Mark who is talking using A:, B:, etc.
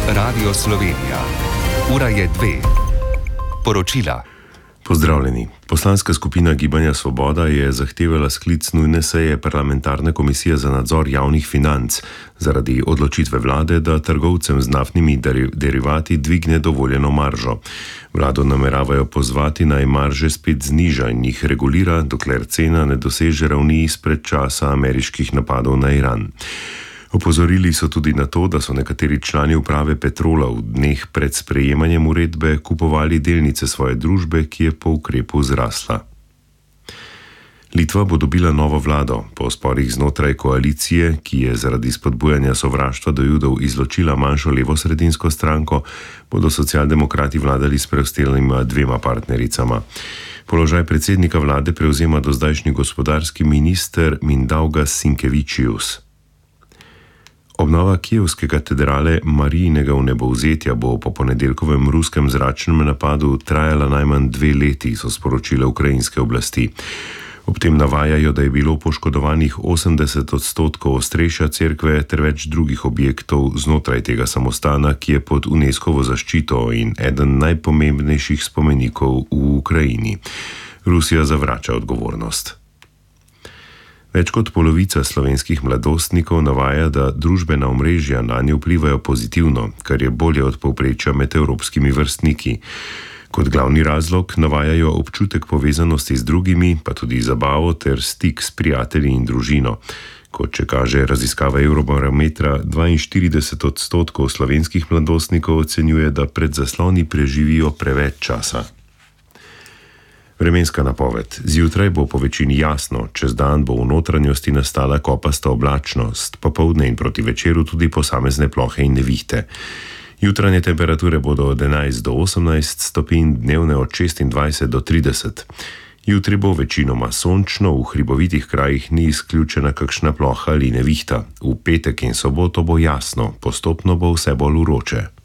A: Radio Slovenija. Ura je 2. Poročila.
B: Pozdravljeni. Poslanska skupina Gibanja Svoboda je zahtevala sklic nujne seje parlamentarne komisije za nadzor javnih financ zaradi odločitve vlade, da trgovcem z naftnimi derivati dvigne dovoljeno maržo. Vlado nameravajo pozvati, naj marže spet zniža in jih regulira, dokler cena ne doseže ravni izpred časa ameriških napadov na Iran. Opozorili so tudi na to, da so nekateri člani uprave Petrola v dneh pred sprejemanjem uredbe kupovali delnice svoje družbe, ki je po ukrepu zrasla. Litva bo dobila novo vlado. Po sporih znotraj koalicije, ki je zaradi spodbujanja sovraštva do Judov izločila manjšo levosredinsko stranko, bodo socialdemokrati vladali s preostalima dvema partnericama. Položaj predsednika vlade prevzema dozdajšnji gospodarski minister Mindaugas Sinkevičius. Obnova kijevske katedrale Marijinega vnebovzetja bo po ponedeljkovem ruskem zračnem napadu trajala najmanj 2 leti, so sporočile ukrajinske oblasti. Ob tem navajajo, da je bilo poškodovanih 80% ostrešja cerkve ter več drugih objektov znotraj tega samostana, ki je pod UNESCOvo zaščito in eden najpomembnejših spomenikov v Ukrajini. Rusija zavrača odgovornost. Več kot polovica slovenskih mladostnikov navaja, da družbena omrežja nanje vplivajo pozitivno, kar je bolje od povprečja med evropskimi vrstniki. Kot glavni razlog navajajo občutek povezanosti z drugimi, pa tudi zabavo ter stik s prijatelji in družino. Kot če kaže raziskava Eurobarometra, 42% slovenskih mladostnikov ocenjuje, da pred zasloni preživijo preveč časa. Vremenska napoved. Zjutraj bo po večini jasno, čez dan bo v notranjosti nastala kopasta oblačnost, popoldne in proti večeru tudi posamezne plohe in nevihte. Jutranje temperature bodo od 11 do 18 stopinj, dnevne od 26 do 30. Jutri bo večinoma sončno, v hribovitih krajih ni izključena kakšna ploha ali nevihta. V petek in soboto bo jasno, postopno bo vse bolj vroče.